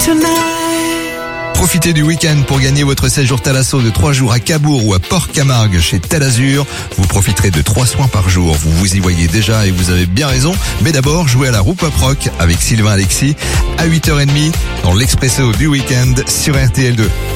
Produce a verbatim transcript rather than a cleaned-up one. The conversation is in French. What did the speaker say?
Profitez du week-end pour gagner votre séjour Thalasso de trois jours à Cabourg ou à Port-Camargue chez Talazur. Vous profiterez de trois soins par jour. Vous vous y voyez déjà et vous avez bien raison. Mais d'abord, jouez à la roue pop rock avec Sylvain Alexis à huit heures trente dans l'Expresso du week-end sur R T L deux.